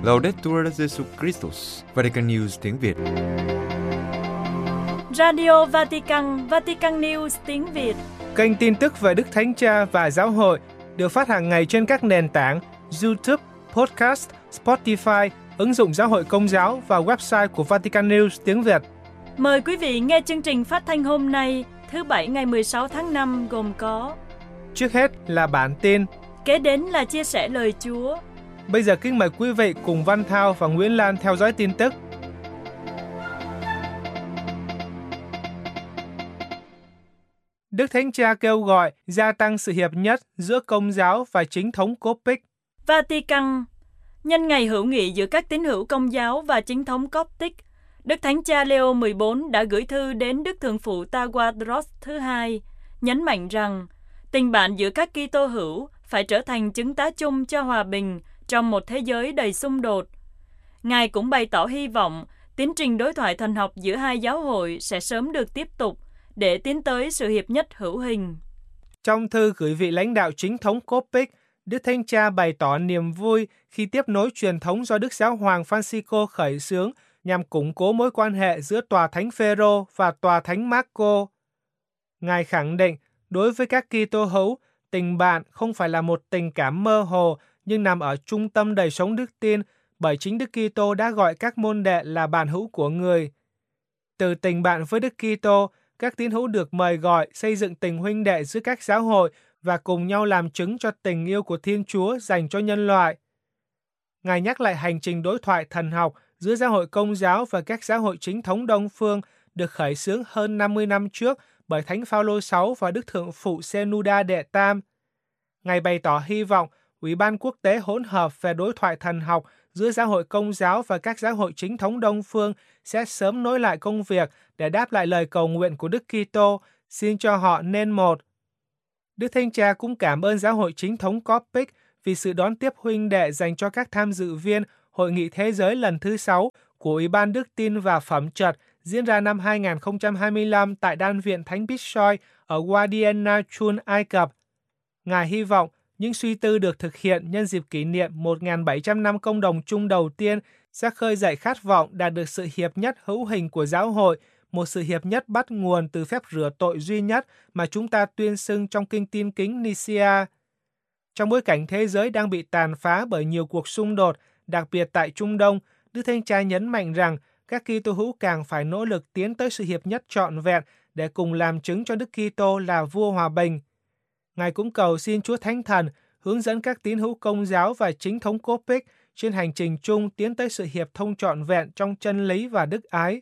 Laudetur Jesus Christus, Vatican News tiếng Việt. Radio Vatican, Vatican News tiếng Việt. Kênh tin tức về Đức Thánh Cha và Giáo hội được phát hàng ngày trên các nền tảng YouTube, Podcast, Spotify, ứng dụng Giáo hội Công giáo và website của Vatican News tiếng Việt. Mời quý vị nghe chương trình phát thanh hôm nay, thứ Bảy ngày 16 tháng 5 gồm có: Trước hết là bản tin, kế đến là chia sẻ lời Chúa. Bây giờ kính mời quý vị cùng Văn Thao và Nguyễn Lan theo dõi tin tức. Đức Thánh Cha kêu gọi gia tăng sự hiệp nhất giữa Công giáo và chính thống Coptic. Vatican, nhân ngày hữu nghị giữa các tín hữu Công giáo và chính thống Coptic, Đức Thánh Cha Leo 14 đã gửi thư đến Đức Thượng phụ Tawadros thứ hai, nhấn mạnh rằng tình bạn giữa các Kitô hữu phải trở thành chứng tá chung cho hòa bình trong một thế giới đầy xung đột. Ngài cũng bày tỏ hy vọng tiến trình đối thoại thần học giữa hai giáo hội sẽ sớm được tiếp tục để tiến tới sự hiệp nhất hữu hình. Trong thư gửi vị lãnh đạo chính thống Coptic, Đức Thánh Cha bày tỏ niềm vui khi tiếp nối truyền thống do Đức Giáo hoàng Francisco khởi xướng nhằm củng cố mối quan hệ giữa Tòa Thánh Phêrô và Tòa Thánh Marco. Ngài khẳng định, đối với các Kitô hữu, tình bạn không phải là một tình cảm mơ hồ nhưng nằm ở trung tâm đời sống đức tin, bởi chính Đức Kitô đã gọi các môn đệ là bạn hữu của người. Từ tình bạn với Đức Kitô, các tín hữu được mời gọi xây dựng tình huynh đệ giữa các giáo hội và cùng nhau làm chứng cho tình yêu của Thiên Chúa dành cho nhân loại. Ngài nhắc lại hành trình đối thoại thần học giữa giáo hội Công giáo và các giáo hội chính thống Đông phương được khởi xướng hơn 50 năm trước bởi Thánh Phaolô VI và Đức Thượng phụ Shenouda đệ Tam. Ngài bày tỏ hy vọng Ủy ban Quốc tế hỗn hợp về đối thoại thần học giữa giáo hội Công giáo và các giáo hội chính thống Đông phương sẽ sớm nối lại công việc để đáp lại lời cầu nguyện của Đức Kitô, xin cho họ nên một. Đức Thánh Cha cũng cảm ơn giáo hội chính thống Coptic vì sự đón tiếp huynh đệ dành cho các tham dự viên Hội nghị Thế giới lần thứ 6 của Ủy ban Đức tin và Phẩm trật diễn ra năm 2025 tại Đan viện Thánh Bishoy ở Wadi el-Nachun, Ai Cập. Ngài hy vọng những suy tư được thực hiện nhân dịp kỷ niệm 1.700 năm công đồng chung đầu tiên sẽ khơi dậy khát vọng đạt được sự hiệp nhất hữu hình của giáo hội, một sự hiệp nhất bắt nguồn từ phép rửa tội duy nhất mà chúng ta tuyên xưng trong kinh tin kính Nicaea. Trong bối cảnh thế giới đang bị tàn phá bởi nhiều cuộc xung đột, đặc biệt tại Trung Đông, Đức Thánh Cha nhấn mạnh rằng các Kitô hữu càng phải nỗ lực tiến tới sự hiệp nhất trọn vẹn để cùng làm chứng cho Đức Kitô là vua hòa bình. Ngài cũng cầu xin Chúa Thánh Thần hướng dẫn các tín hữu Công giáo và chính thống Coptic trên hành trình chung tiến tới sự hiệp thông trọn vẹn trong chân lý và đức ái.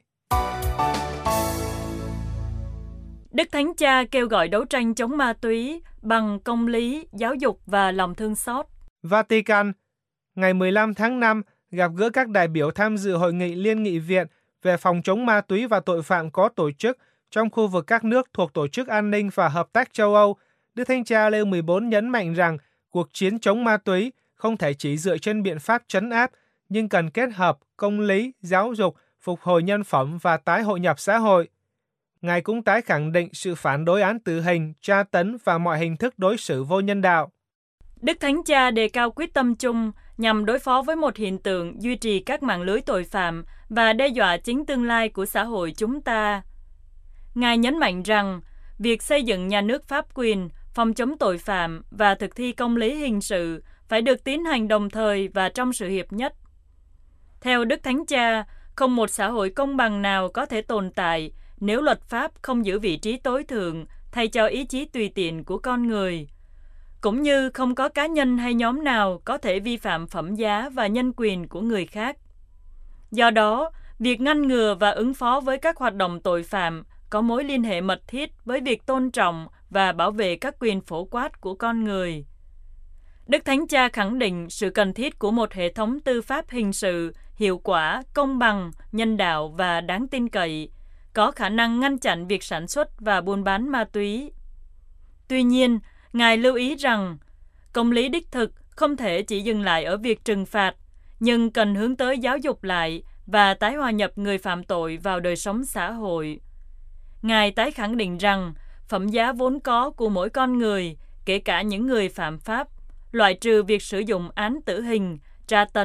Đức Thánh Cha kêu gọi đấu tranh chống ma túy bằng công lý, giáo dục và lòng thương xót. Vatican, ngày 15 tháng 5, gặp gỡ các đại biểu tham dự hội nghị Liên nghị viện về phòng chống ma túy và tội phạm có tổ chức trong khu vực các nước thuộc Tổ chức An ninh và Hợp tác châu Âu, Đức Thánh Cha Leo 14 nhấn mạnh rằng cuộc chiến chống ma túy không thể chỉ dựa trên biện pháp trấn áp, nhưng cần kết hợp công lý, giáo dục, phục hồi nhân phẩm và tái hội nhập xã hội. Ngài cũng tái khẳng định sự phản đối án tử hình, tra tấn và mọi hình thức đối xử vô nhân đạo. Đức Thánh Cha đề cao quyết tâm chung nhằm đối phó với một hiện tượng duy trì các mạng lưới tội phạm và đe dọa chính tương lai của xã hội chúng ta. Ngài nhấn mạnh rằng việc xây dựng nhà nước pháp quyền, phòng chống tội phạm và thực thi công lý hình sự phải được tiến hành đồng thời và trong sự hiệp nhất. Theo Đức Thánh Cha, không một xã hội công bằng nào có thể tồn tại nếu luật pháp không giữ vị trí tối thượng thay cho ý chí tùy tiện của con người, cũng như không có cá nhân hay nhóm nào có thể vi phạm phẩm giá và nhân quyền của người khác. Do đó, việc ngăn ngừa và ứng phó với các hoạt động tội phạm có mối liên hệ mật thiết với việc tôn trọng và bảo vệ các quyền phổ quát của con người. Đức Thánh Cha khẳng định sự cần thiết của một hệ thống tư pháp hình sự hiệu quả, công bằng, nhân đạo và đáng tin cậy, có khả năng ngăn chặn việc sản xuất và buôn bán ma túy. Tuy nhiên, Ngài lưu ý rằng công lý đích thực không thể chỉ dừng lại ở việc trừng phạt, nhưng cần hướng tới giáo dục lại và tái hòa nhập người phạm tội vào đời sống xã hội. Ngài tái khẳng định rằng phẩm giá vốn có của mỗi con người, kể cả những người phạm pháp, loại trừ việc sử dụng án tử hình, tra tấn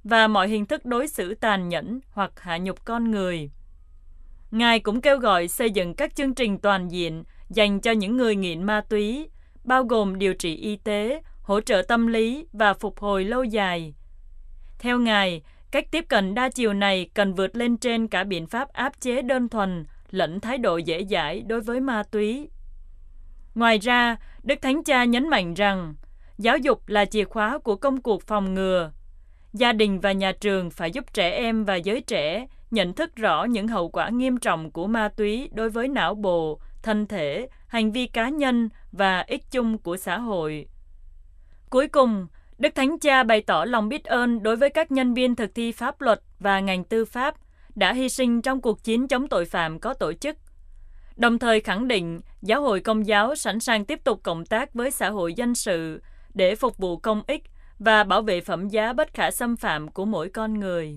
và mọi hình thức đối xử tàn nhẫn hoặc hạ nhục con người. Ngài cũng kêu gọi xây dựng các chương trình toàn diện dành cho những người nghiện ma túy, bao gồm điều trị y tế, hỗ trợ tâm lý và phục hồi lâu dài. Theo Ngài, cách tiếp cận đa chiều này cần vượt lên trên cả biện pháp áp chế đơn thuần lẫn thái độ dễ dãi đối với ma túy. Ngoài ra, Đức Thánh Cha nhấn mạnh rằng giáo dục là chìa khóa của công cuộc phòng ngừa. Gia đình và nhà trường phải giúp trẻ em và giới trẻ nhận thức rõ những hậu quả nghiêm trọng của ma túy đối với não bộ, thân thể, hành vi cá nhân và ích chung của xã hội. Cuối cùng, Đức Thánh Cha bày tỏ lòng biết ơn đối với các nhân viên thực thi pháp luật và ngành tư pháp đã hy sinh trong cuộc chiến chống tội phạm có tổ chức, đồng thời khẳng định Giáo hội Công giáo sẵn sàng tiếp tục cộng tác với xã hội dân sự để phục vụ công ích và bảo vệ phẩm giá bất khả xâm phạm của mỗi con người.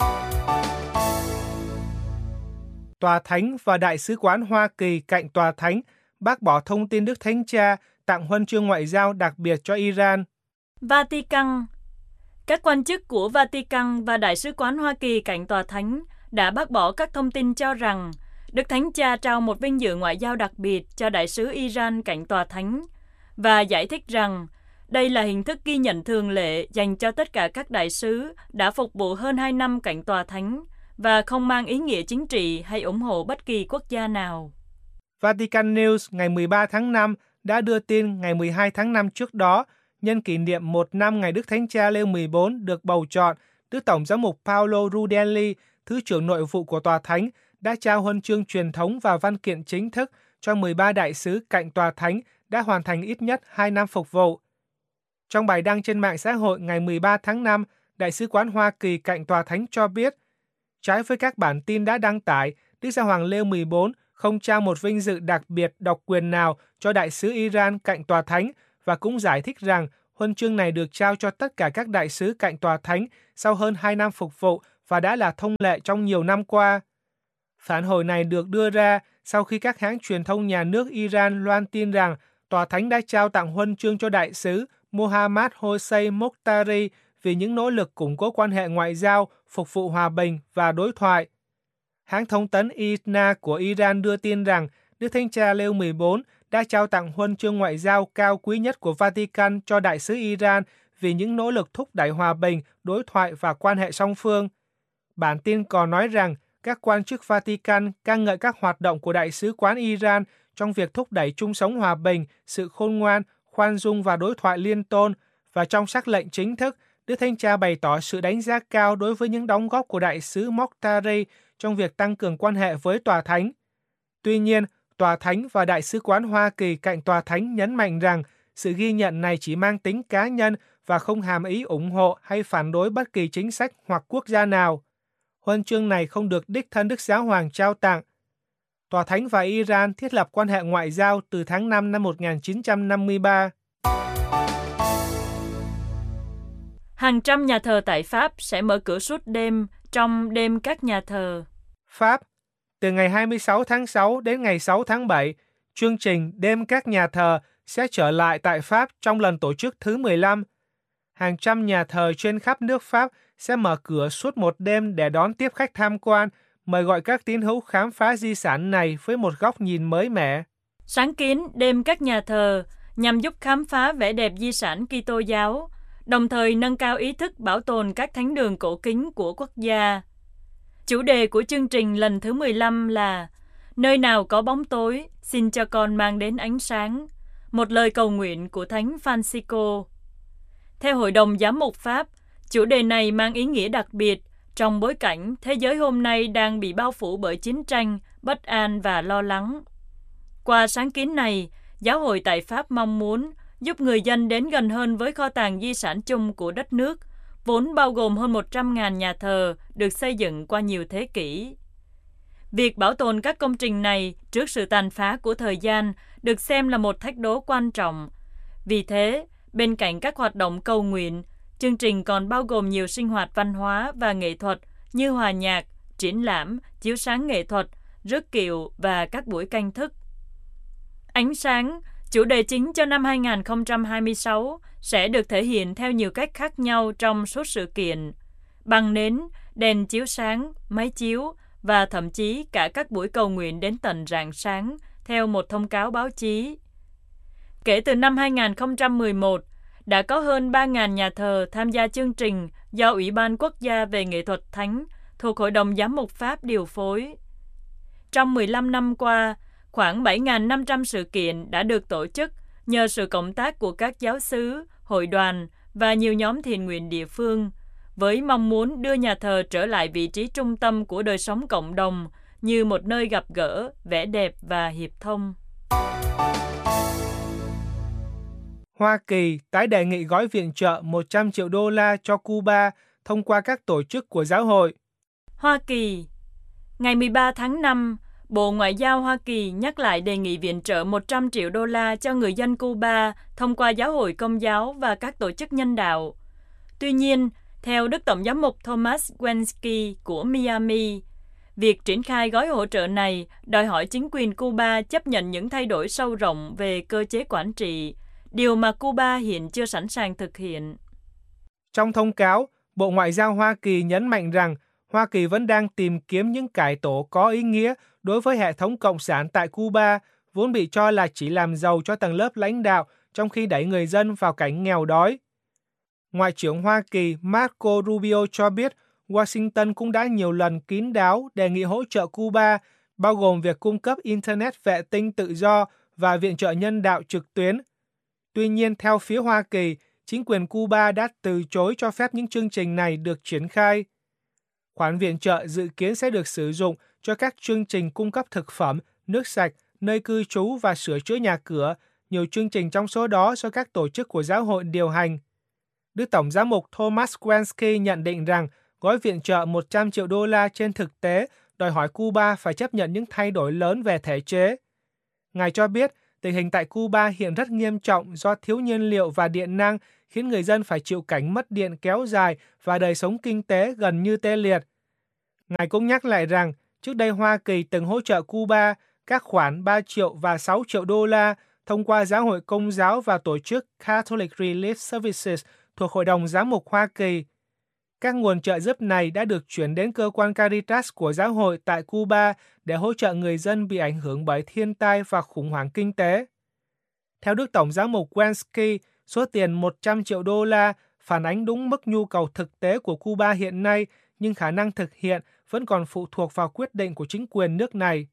Tòa Thánh và Đại sứ quán Hoa Kỳ cạnh Tòa Thánh bác bỏ thông tin Đức Thánh Cha tặng huân chương ngoại giao đặc biệt cho Iran. Vatican. Các quan chức của Vatican và Đại sứ quán Hoa Kỳ cạnh Tòa Thánh đã bác bỏ các thông tin cho rằng Đức Thánh Cha trao một vinh dự ngoại giao đặc biệt cho Đại sứ Iran cạnh Tòa Thánh và giải thích rằng đây là hình thức ghi nhận thường lệ dành cho tất cả các đại sứ đã phục vụ hơn 2 năm cạnh Tòa Thánh và không mang ý nghĩa chính trị hay ủng hộ bất kỳ quốc gia nào. Vatican News ngày 13 tháng 5 đã đưa tin ngày 12 tháng 5 trước đó, nhân kỷ niệm 1 năm ngày Đức Thánh Cha Leo 14 được bầu chọn, Đức Tổng giám mục Paolo Rudelli, Thứ trưởng Nội vụ của Tòa Thánh, đã trao huân chương truyền thống và văn kiện chính thức cho 13 đại sứ cạnh Tòa Thánh đã hoàn thành ít nhất 2 năm phục vụ. Trong bài đăng trên mạng xã hội ngày 13 tháng 5, Đại sứ quán Hoa Kỳ cạnh Tòa Thánh cho biết, trái với các bản tin đã đăng tải, Đức Giáo hoàng Leo 14 không trao một vinh dự đặc biệt độc quyền nào cho đại sứ Iran cạnh Tòa Thánh và cũng giải thích rằng huân chương này được trao cho tất cả các đại sứ cạnh Tòa Thánh sau hơn 2 năm phục vụ và đã là thông lệ trong nhiều năm qua. Phản hồi này được đưa ra sau khi các hãng truyền thông nhà nước Iran loan tin rằng Tòa Thánh đã trao tặng huân chương cho đại sứ Mohammad Hossein Mokhtari vì những nỗ lực củng cố quan hệ ngoại giao, phục vụ hòa bình và đối thoại. Hãng thông tấn ISNA của Iran đưa tin rằng Đức Thánh Cha Leo 14 đã trao tặng huân chương ngoại giao cao quý nhất của Vatican cho đại sứ Iran vì những nỗ lực thúc đẩy hòa bình, đối thoại và quan hệ song phương. Bản tin còn nói rằng các quan chức Vatican ca ngợi các hoạt động của Đại sứ quán Iran trong việc thúc đẩy chung sống hòa bình, sự khôn ngoan, khoan dung và đối thoại liên tôn, và trong sắc lệnh chính thức, Đức Thánh Cha bày tỏ sự đánh giá cao đối với những đóng góp của Đại sứ Mokhtari trong việc tăng cường quan hệ với Tòa Thánh. Tuy nhiên, Tòa Thánh và Đại sứ quán Hoa Kỳ cạnh Tòa Thánh nhấn mạnh rằng sự ghi nhận này chỉ mang tính cá nhân và không hàm ý ủng hộ hay phản đối bất kỳ chính sách hoặc quốc gia nào. Huân chương này không được đích thân Đức Giáo Hoàng trao tặng. Tòa Thánh và Iran thiết lập quan hệ ngoại giao từ tháng 5 năm 1953. Hàng trăm nhà thờ tại Pháp sẽ mở cửa suốt đêm trong đêm các nhà thờ. Pháp, từ ngày 26 tháng 6 đến ngày 6 tháng 7, chương trình Đêm các nhà thờ sẽ trở lại tại Pháp trong lần tổ chức thứ 15. Hàng trăm nhà thờ trên khắp nước Pháp sẽ mở cửa suốt một đêm để đón tiếp khách tham quan, mời gọi các tín hữu khám phá di sản này với một góc nhìn mới mẻ. Sáng kiến Đêm các nhà thờ nhằm giúp khám phá vẻ đẹp di sản Kitô giáo, đồng thời nâng cao ý thức bảo tồn các thánh đường cổ kính của quốc gia. Chủ đề của chương trình lần thứ 15 là Nơi nào có bóng tối, xin cho con mang đến ánh sáng, một lời cầu nguyện của Thánh Francisco. Theo Hội đồng Giám mục Pháp, chủ đề này mang ý nghĩa đặc biệt trong bối cảnh thế giới hôm nay đang bị bao phủ bởi chiến tranh, bất an và lo lắng. Qua sáng kiến này, Giáo hội tại Pháp mong muốn giúp người dân đến gần hơn với kho tàng di sản chung của đất nước, vốn bao gồm hơn 100.000 nhà thờ được xây dựng qua nhiều thế kỷ. Việc bảo tồn các công trình này trước sự tàn phá của thời gian được xem là một thách đố quan trọng. Vì thế, bên cạnh các hoạt động cầu nguyện, chương trình còn bao gồm nhiều sinh hoạt văn hóa và nghệ thuật như hòa nhạc, triển lãm, chiếu sáng nghệ thuật, rước kiệu và các buổi canh thức. Ánh sáng, chủ đề chính cho năm 2026, sẽ được thể hiện theo nhiều cách khác nhau trong suốt sự kiện. băng nến, đèn chiếu sáng, máy chiếu và thậm chí cả các buổi cầu nguyện đến tận rạng sáng, theo một thông cáo báo chí. Kể từ năm 2011, đã có hơn 3.000 nhà thờ tham gia chương trình do Ủy ban Quốc gia về Nghệ thuật Thánh thuộc Hội đồng Giám mục Pháp điều phối. Trong 15 năm qua, khoảng 7.500 sự kiện đã được tổ chức nhờ sự cộng tác của các giáo xứ, hội đoàn và nhiều nhóm thiện nguyện địa phương, với mong muốn đưa nhà thờ trở lại vị trí trung tâm của đời sống cộng đồng như một nơi gặp gỡ, vẻ đẹp và hiệp thông. Hoa Kỳ tái đề nghị gói viện trợ 100 triệu đô la cho Cuba thông qua các tổ chức của giáo hội. Hoa Kỳ. Ngày 13 tháng 5, Bộ Ngoại giao Hoa Kỳ nhắc lại đề nghị viện trợ 100 triệu đô la cho người dân Cuba thông qua giáo hội Công giáo và các tổ chức nhân đạo. Tuy nhiên, theo Đức Tổng giám mục Thomas Wensky của Miami, việc triển khai gói hỗ trợ này đòi hỏi chính quyền Cuba chấp nhận những thay đổi sâu rộng về cơ chế quản trị, điều mà Cuba hiện chưa sẵn sàng thực hiện. Trong thông cáo, Bộ Ngoại giao Hoa Kỳ nhấn mạnh rằng Hoa Kỳ vẫn đang tìm kiếm những cải tổ có ý nghĩa đối với hệ thống cộng sản tại Cuba, vốn bị cho là chỉ làm giàu cho tầng lớp lãnh đạo trong khi đẩy người dân vào cảnh nghèo đói. Ngoại trưởng Hoa Kỳ Marco Rubio cho biết Washington cũng đã nhiều lần kín đáo đề nghị hỗ trợ Cuba, bao gồm việc cung cấp Internet vệ tinh tự do và viện trợ nhân đạo trực tuyến. Tuy nhiên, theo phía Hoa Kỳ, chính quyền Cuba đã từ chối cho phép những chương trình này được triển khai. Khoản viện trợ dự kiến sẽ được sử dụng cho các chương trình cung cấp thực phẩm, nước sạch, nơi cư trú và sửa chữa nhà cửa, nhiều chương trình trong số đó do các tổ chức của giáo hội điều hành. Đức Tổng giám mục Thomas Wensky nhận định rằng gói viện trợ 100 triệu đô la trên thực tế đòi hỏi Cuba phải chấp nhận những thay đổi lớn về thể chế. Ngài cho biết tình hình tại Cuba hiện rất nghiêm trọng do thiếu nhiên liệu và điện năng, khiến người dân phải chịu cảnh mất điện kéo dài và đời sống kinh tế gần như tê liệt. Ngài cũng nhắc lại rằng trước đây Hoa Kỳ từng hỗ trợ Cuba các khoản 3 triệu và 6 triệu đô la thông qua giáo hội Công giáo và tổ chức Catholic Relief Services thuộc Hội đồng Giám mục Hoa Kỳ. Các nguồn trợ giúp này đã được chuyển đến cơ quan Caritas của giáo hội tại Cuba để hỗ trợ người dân bị ảnh hưởng bởi thiên tai và khủng hoảng kinh tế. Theo Đức Tổng giám mục Wensky, số tiền 100 triệu đô la phản ánh đúng mức nhu cầu thực tế của Cuba hiện nay, nhưng khả năng thực hiện vẫn còn phụ thuộc vào quyết định của chính quyền nước này.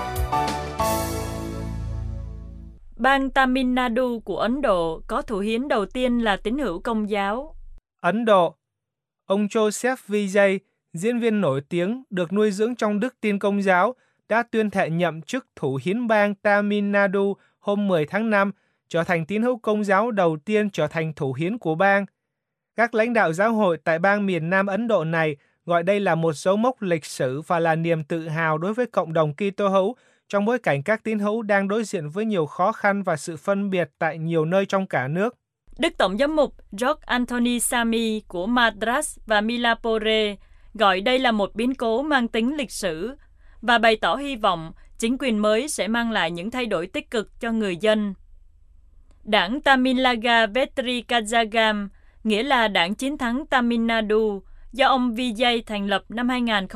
Bang Tamil Nadu của Ấn Độ có thủ hiến đầu tiên là tín hữu Công giáo. Ấn Độ. Ông Joseph Vijay, diễn viên nổi tiếng được nuôi dưỡng trong đức tin Công giáo, đã tuyên thệ nhậm chức thủ hiến bang Tamil Nadu hôm 10 tháng 5, trở thành tín hữu Công giáo đầu tiên trở thành thủ hiến của bang. Các lãnh đạo giáo hội tại bang miền Nam Ấn Độ này gọi đây là một dấu mốc lịch sử và là niềm tự hào đối với cộng đồng Kitô hữu trong bối cảnh các tín hữu đang đối diện với nhiều khó khăn và sự phân biệt tại nhiều nơi trong cả nước. Đức Tổng giám mục George Anthony Sami của Madras và Milapore gọi đây là một biến cố mang tính lịch sử và bày tỏ hy vọng chính quyền mới sẽ mang lại những thay đổi tích cực cho người dân. Đảng Tamilaga Vetri Kazhagam, nghĩa là Đảng Chiến thắng Tamil Nadu, do ông Vijay thành lập năm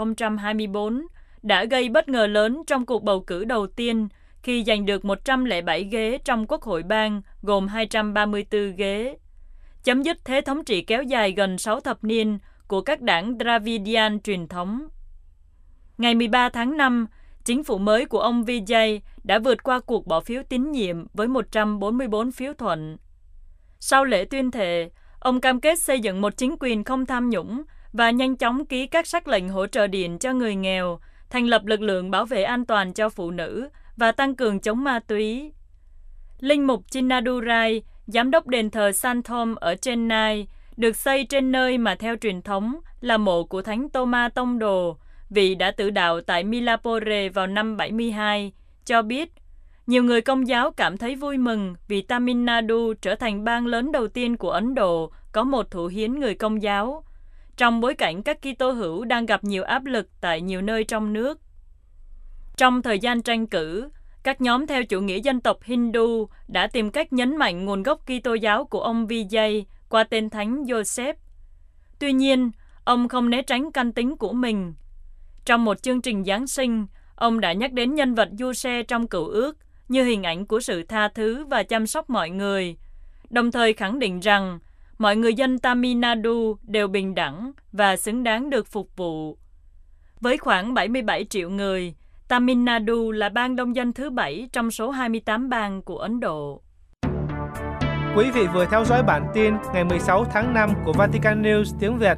2024, đã gây bất ngờ lớn trong cuộc bầu cử đầu tiên khi giành được 107 ghế trong Quốc hội bang, gồm 234 ghế. Chấm dứt thế thống trị kéo dài gần 6 thập niên của các đảng Dravidian truyền thống. Ngày 13 tháng 5, chính phủ mới của ông Vijay đã vượt qua cuộc bỏ phiếu tín nhiệm với 144 phiếu thuận. Sau lễ tuyên thệ, ông cam kết xây dựng một chính quyền không tham nhũng và nhanh chóng ký các sắc lệnh hỗ trợ điện cho người nghèo, thành lập lực lượng bảo vệ an toàn cho phụ nữ và tăng cường chống ma túy. Linh mục Chinadurai, giám đốc đền thờ Santom ở Chennai, được xây trên nơi mà theo truyền thống là mộ của Thánh Tôma Tông Đồ, vị đã tử đạo tại Milapore vào năm 72, cho biết nhiều người Công giáo cảm thấy vui mừng vì Tamil Nadu trở thành bang lớn đầu tiên của Ấn Độ có một thủ hiến người Công giáo, trong bối cảnh các Kitô hữu đang gặp nhiều áp lực tại nhiều nơi trong nước. Trong thời gian tranh cử, các nhóm theo chủ nghĩa dân tộc Hindu đã tìm cách nhấn mạnh nguồn gốc Kitô giáo của ông Vijay qua tên thánh Joseph. Tuy nhiên, ông không né tránh căn tính của mình. Trong một chương trình Giáng sinh, ông đã nhắc đến nhân vật Giuse trong Cựu Ước như hình ảnh của sự tha thứ và chăm sóc mọi người, đồng thời khẳng định rằng mọi người dân Tamil Nadu đều bình đẳng và xứng đáng được phục vụ. Với khoảng 77 triệu người, Tamil Nadu là bang đông dân thứ 7 trong số 28 bang của Ấn Độ. Quý vị vừa theo dõi bản tin ngày 16 tháng 5 của Vatican News tiếng Việt.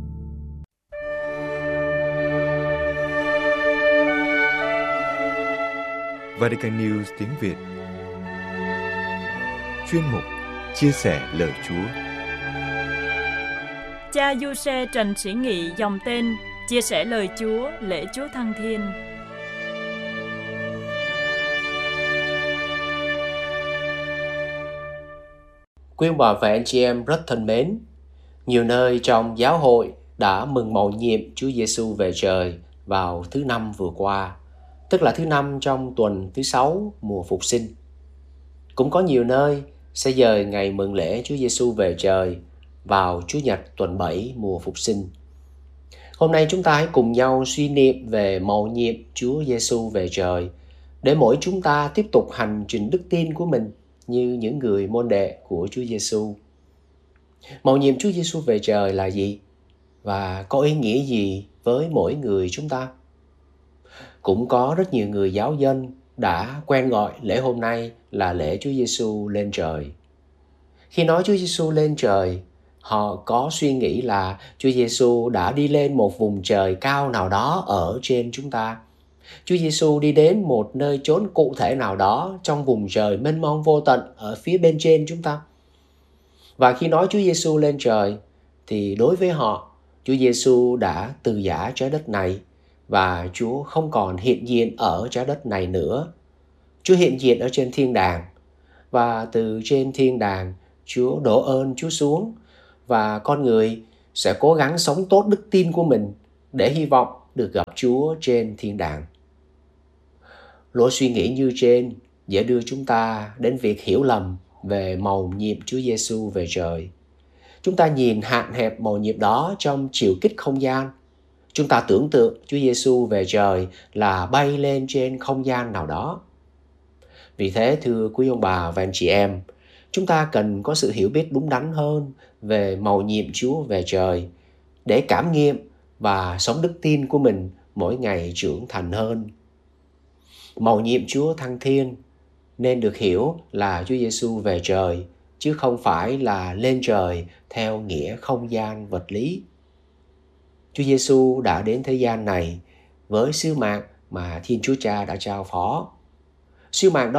Vatican News tiếng Việt. Chuyên mục Chia sẻ lời Chúa. Cha Giuse Trần Sĩ Nghị dòng tên chia sẻ lời Chúa, lễ Chúa Thăng Thiên. Quý ông bà và anh chị em rất thân mến, nhiều nơi trong giáo hội đã mừng mầu nhiệm Chúa Giêsu về trời vào thứ Năm vừa qua, tức là thứ Năm trong tuần thứ 6 mùa Phục sinh. Cũng có nhiều nơi sẽ dời ngày mừng lễ Chúa Giêsu về trời vào Chủ nhật tuần 7 mùa Phục sinh. Hôm nay chúng ta hãy cùng nhau suy niệm về mầu nhiệm Chúa Giêsu về trời để mỗi chúng ta tiếp tục hành trình đức tin của mình như những người môn đệ của Chúa Giêsu. Mầu nhiệm Chúa Giêsu về trời là gì và có ý nghĩa gì với mỗi người chúng ta? Cũng có rất nhiều người giáo dân đã quen gọi lễ hôm nay là lễ Chúa Giêsu lên trời. Khi nói Chúa Giêsu lên trời, họ có suy nghĩ là Chúa Giêsu đã đi lên một vùng trời cao nào đó ở trên chúng ta. Chúa Giêsu đi đến một nơi chốn cụ thể nào đó trong vùng trời mênh mông vô tận ở phía bên trên chúng ta. Và khi nói Chúa Giêsu lên trời thì đối với họ, Chúa Giêsu đã từ giã trái đất này và Chúa không còn hiện diện ở trái đất này nữa. Chúa hiện diện ở trên thiên đàng, và từ trên thiên đàng Chúa đổ ơn Chúa xuống, và con người sẽ cố gắng sống tốt đức tin của mình để hy vọng được gặp Chúa trên thiên đàng. Lối suy nghĩ như trên dễ đưa chúng ta đến việc hiểu lầm về mầu nhiệm Chúa Giêsu về trời. Chúng ta nhìn hạn hẹp mầu nhiệm đó trong chiều kích không gian. Chúng ta tưởng tượng Chúa Giêsu về trời là bay lên trên không gian nào đó. Vì thế thưa quý ông bà và anh chị em, chúng ta cần có sự hiểu biết đúng đắn hơn về mầu nhiệm Chúa về trời để cảm nghiệm và sống đức tin của mình mỗi ngày trưởng thành hơn. Mầu nhiệm Chúa thăng thiên nên được hiểu là Chúa Giêsu về trời, chứ không phải là lên trời theo nghĩa không gian vật lý. Chúa Giêsu đã đến thế gian này với sứ mạng mà Thiên Chúa Cha đã trao phó. Sứ mạng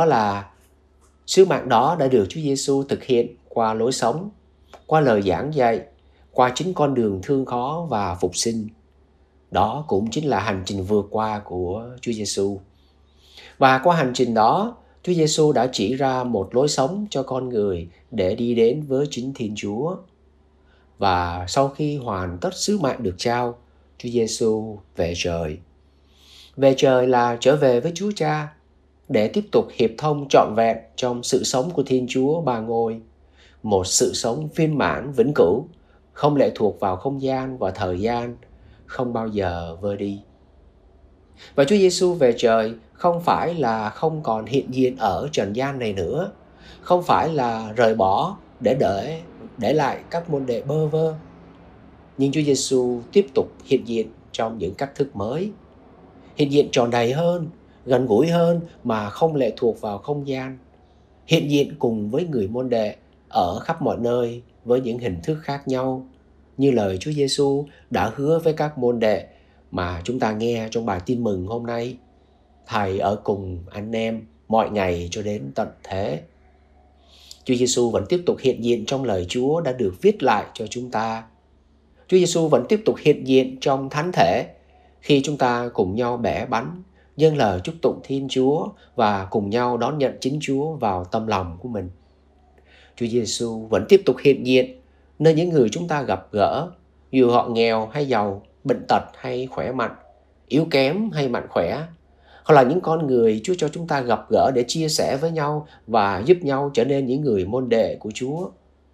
đó đã được Chúa Giêsu thực hiện qua lối sống, qua lời giảng dạy, qua chính con đường thương khó và phục sinh. Đó cũng chính là hành trình vượt qua của Chúa Giêsu. Và qua hành trình đó, Chúa Giêsu đã chỉ ra một lối sống cho con người để đi đến với chính Thiên Chúa. Và sau khi hoàn tất sứ mạng được trao, Chúa Giêsu về trời. Về trời là trở về với Chúa Cha để tiếp tục hiệp thông trọn vẹn trong sự sống của Thiên Chúa Ba Ngôi. Một sự sống viên mãn vĩnh cửu, không lệ thuộc vào không gian và thời gian, không bao giờ vơi đi. Và Chúa Giêsu về trời không phải là không còn hiện diện ở trần gian này nữa, không phải là rời bỏ để lại các môn đệ bơ vơ. Nhưng Chúa Giêsu tiếp tục hiện diện trong những cách thức mới, hiện diện tròn đầy hơn, gần gũi hơn mà không lệ thuộc vào không gian, hiện diện cùng với người môn đệ ở khắp mọi nơi với những hình thức khác nhau, như lời Chúa Giêsu đã hứa với các môn đệ mà chúng ta nghe trong bài tin mừng hôm nay: Thầy ở cùng anh em mọi ngày cho đến tận thế. Chúa Giêsu vẫn tiếp tục hiện diện trong lời Chúa đã được viết lại cho chúng ta. Chúa Giêsu vẫn tiếp tục hiện diện trong thánh thể khi chúng ta cùng nhau bẻ bánh, dâng lời chúc tụng Thiên Chúa và cùng nhau đón nhận chính Chúa vào tâm lòng của mình. Chúa Giêsu vẫn tiếp tục hiện diện nơi những người chúng ta gặp gỡ, dù họ nghèo hay giàu, bệnh tật hay khỏe mạnh, yếu kém hay mạnh khỏe. Họ là những con người Chúa cho chúng ta gặp gỡ để chia sẻ với nhau và giúp nhau trở nên những người môn đệ của Chúa.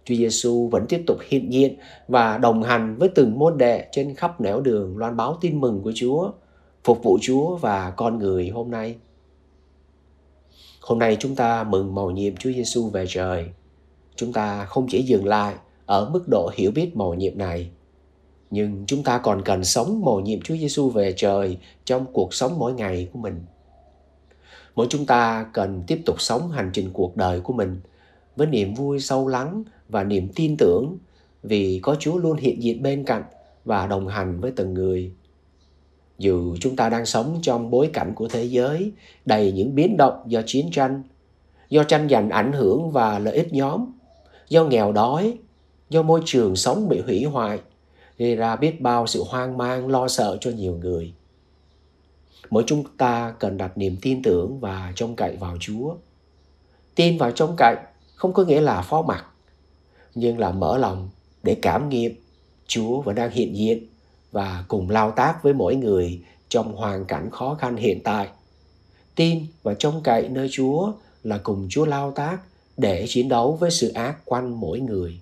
Chúa Giêsu vẫn tiếp tục hiện diện và đồng hành với từng môn đệ trên khắp nẻo đường loan báo tin mừng của Chúa, phục vụ Chúa và con người hôm nay. Hôm nay chúng ta mừng mầu nhiệm Chúa Giêsu về trời. Chúng ta không chỉ dừng lại ở mức độ hiểu biết mầu nhiệm này, nhưng chúng ta còn cần sống mầu nhiệm Chúa Giêsu về trời trong cuộc sống mỗi ngày của mình. Mỗi chúng ta cần tiếp tục sống hành trình cuộc đời của mình với niềm vui sâu lắng và niềm tin tưởng vì có Chúa luôn hiện diện bên cạnh và đồng hành với từng người. Dù chúng ta đang sống trong bối cảnh của thế giới đầy những biến động do chiến tranh, do tranh giành ảnh hưởng và lợi ích nhóm, do nghèo đói, do môi trường sống bị hủy hoại, gây ra biết bao sự hoang mang lo sợ cho nhiều người. Mỗi chúng ta cần đặt niềm tin tưởng và trông cậy vào Chúa. Tin và trông cậy không có nghĩa là phó mặc, nhưng là mở lòng để cảm nghiệm Chúa vẫn đang hiện diện và cùng lao tác với mỗi người trong hoàn cảnh khó khăn hiện tại. Tin và trông cậy nơi Chúa là cùng Chúa lao tác để chiến đấu với sự ác quanh mỗi người.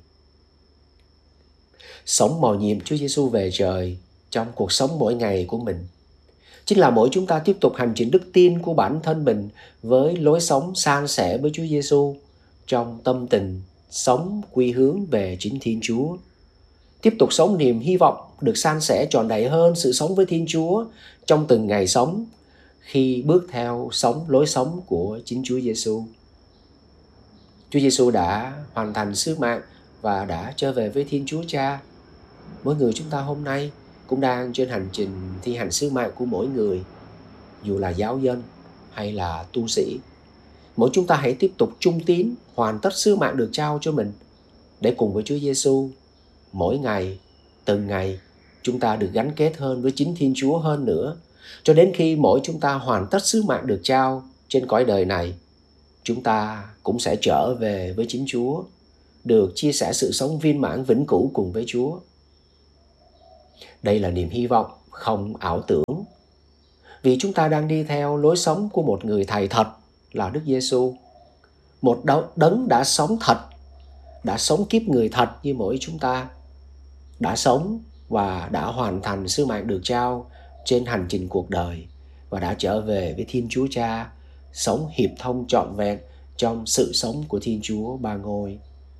Sống mầu nhiệm Chúa Giêsu về trời trong cuộc sống mỗi ngày của mình chính là mỗi chúng ta tiếp tục hành trình đức tin của bản thân mình với lối sống san sẻ với Chúa Giêsu trong tâm tình sống quy hướng về chính Thiên Chúa. Tiếp tục sống niềm hy vọng được san sẻ trọn đầy hơn sự sống với Thiên Chúa trong từng ngày sống khi bước theo sống lối sống của chính Chúa Giêsu. Chúa Giêsu đã hoàn thành sứ mạng và đã trở về với Thiên Chúa Cha. Mỗi người chúng ta hôm nay cũng đang trên hành trình thi hành sứ mạng của mỗi người, dù là giáo dân hay là tu sĩ. Mỗi chúng ta hãy tiếp tục trung tín hoàn tất sứ mạng được trao cho mình để cùng với Chúa Giêsu mỗi ngày, từng ngày chúng ta được gắn kết hơn với chính Thiên Chúa hơn nữa, cho đến khi mỗi chúng ta hoàn tất sứ mạng được trao trên cõi đời này, chúng ta cũng sẽ trở về với chính Chúa, được chia sẻ sự sống viên mãn vĩnh cửu cùng với Chúa. Đây là niềm hy vọng không ảo tưởng, vì chúng ta đang đi theo lối sống của một người thầy thật là Đức Giêsu, một đấng đã sống thật, đã sống kiếp người thật như mỗi chúng ta, đã sống và đã hoàn thành sứ mạng được trao trên hành trình cuộc đời và đã trở về với Thiên Chúa Cha, sống hiệp thông trọn vẹn trong sự sống của Thiên Chúa Ba Ngôi.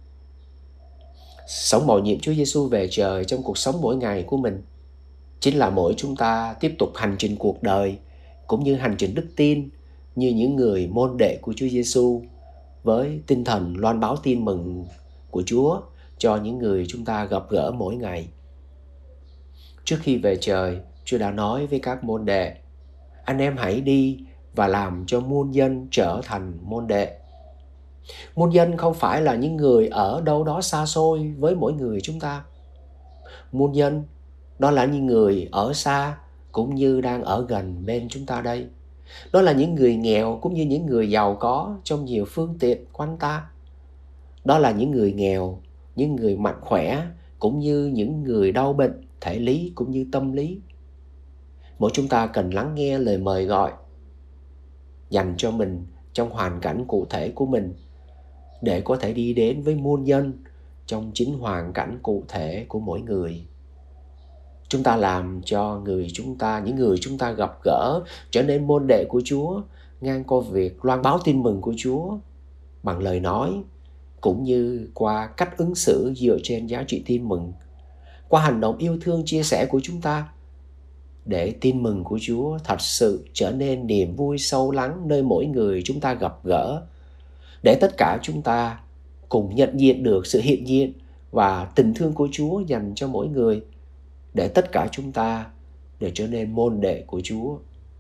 Sống mầu nhiệm Chúa Giêsu về trời trong cuộc sống mỗi ngày của mình chính là mỗi chúng ta tiếp tục hành trình cuộc đời cũng như hành trình đức tin như những người môn đệ của Chúa Giêsu, với tinh thần loan báo tin mừng của Chúa cho những người chúng ta gặp gỡ mỗi ngày. Trước khi về trời, Chúa đã nói với các môn đệ: anh em hãy đi và làm cho muôn dân trở thành môn đệ. Muôn dân không phải là những người ở đâu đó xa xôi với mỗi người chúng ta. Muôn dân đó là những người ở xa cũng như đang ở gần bên chúng ta đây. Đó là những người nghèo cũng như những người giàu có trong nhiều phương tiện quanh ta. Đó là những người nghèo, những người mạnh khỏe cũng như những người đau bệnh thể lý cũng như tâm lý. Mỗi chúng ta cần lắng nghe lời mời gọi dành cho mình trong hoàn cảnh cụ thể của mình để có thể đi đến với muôn dân trong chính hoàn cảnh cụ thể của mỗi người. Chúng ta làm cho những người chúng ta gặp gỡ trở nên môn đệ của Chúa, ngang qua việc loan báo tin mừng của Chúa bằng lời nói cũng như qua cách ứng xử dựa trên giá trị tin mừng, qua hành động yêu thương chia sẻ của chúng ta, để tin mừng của Chúa thật sự trở nên niềm vui sâu lắng nơi mỗi người chúng ta gặp gỡ, để tất cả chúng ta cùng nhận diện được sự hiện diện và tình thương của Chúa dành cho mỗi người, để tất cả chúng ta để trở nên môn đệ của Chúa.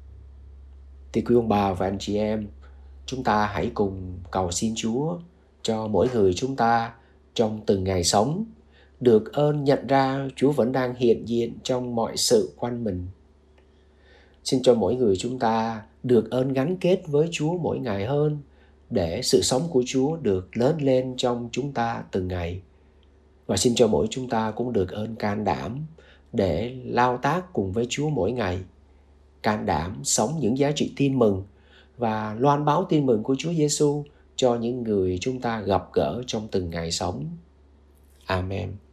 Thì quý ông bà và anh chị em, chúng ta hãy cùng cầu xin Chúa cho mỗi người chúng ta trong từng ngày sống được ơn nhận ra Chúa vẫn đang hiện diện trong mọi sự quanh mình. Xin cho mỗi người chúng ta được ơn gắn kết với Chúa mỗi ngày hơn, để sự sống của Chúa được lớn lên trong chúng ta từng ngày. Và xin cho mỗi chúng ta cũng được ơn can đảm để lao tác cùng với Chúa mỗi ngày, can đảm sống những giá trị tin mừng và loan báo tin mừng của Chúa Giêsu cho những người chúng ta gặp gỡ trong từng ngày sống. Amen.